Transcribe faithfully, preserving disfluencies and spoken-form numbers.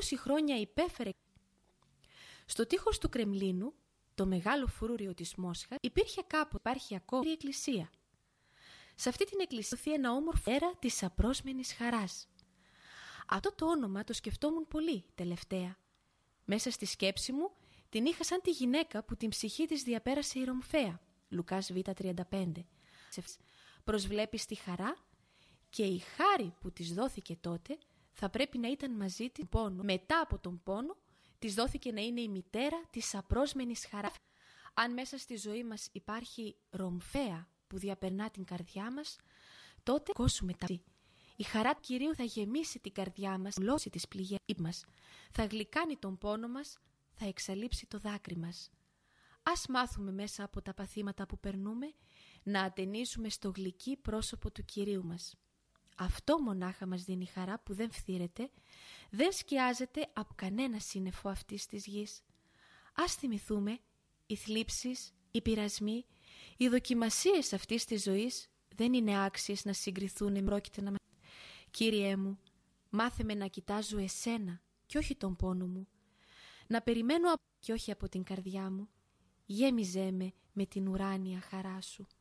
είκοσι χρόνια υπέφερε. Στο τείχος του Κρεμλίνου, το μεγάλο φρούριο της Μόσχας, υπήρχε κάπου, υπάρχει ακόμα η εκκλησία. Σε αυτή την εκκλησία δόθη ένα όμορφο έρα της απρόσμενης χαράς. Αυτό το όνομα το σκεφτόμουν πολύ τελευταία. Μέσα στη σκέψη μου την είχα σαν τη γυναίκα που την ψυχή της διαπέρασε η Ρομφαία. Λουκάς Β τριάντα πέντε. Προσβλέπει στη χαρά και η χάρη που της δόθηκε τότε θα πρέπει να ήταν μαζί της πόνο. Μετά από τον πόνο της δόθηκε να είναι η μητέρα της απρόσμενης χαράς. Αν μέσα στη ζωή μας υπάρχει Ρομφαία που διαπερνά την καρδιά μας, τότε κόσουμε τα. Η χαρά του Κυρίου θα γεμίσει την καρδιά μας, θα λώσει τις πληγές μας, θα γλυκάνει τον πόνο μας, θα εξαλείψει το δάκρυ μας. Ας μάθουμε μέσα από τα παθήματα που περνούμε να ατενίζουμε στο γλυκύ πρόσωπο του Κυρίου μας. Αυτό μονάχα μας δίνει χαρά που δεν φθήρεται, δεν σκιάζεται από κανένα σύννεφο αυτής της γης. Ας θυμηθούμε, οι θλίψεις, οι πειρασμοί, οι δοκιμασίες αυτής της ζωής δεν είναι άξιες να συγκριθούν. Πρόκειται να... Κύριέ μου, μάθε με να κοιτάζω εσένα και όχι τον πόνο μου, να περιμένω και όχι από την καρδιά μου. Γέμιζέ με με την ουράνια χαρά σου.